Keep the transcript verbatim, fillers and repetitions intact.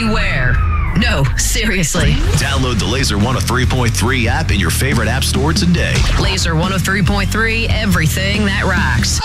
everywhere. No, seriously. Download the Laser one oh three point three app in your favorite app store today. Laser one oh three point three, everything that rocks.